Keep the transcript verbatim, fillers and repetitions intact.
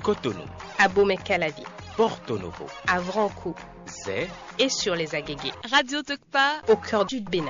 Cotonou, à Bomey-Calavi, Porto Novo, à Vrankou, Zé et sur les Agégués. Radio Tokpa, au cœur du Bénin.